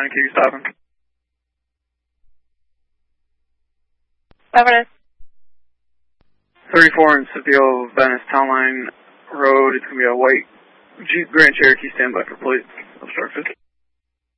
line, keep stopping. Venice. 34 in Scipio, Venice Town Line Road. It's going to be a white Jeep Grand Cherokee. Stand by for plate. Obstructed.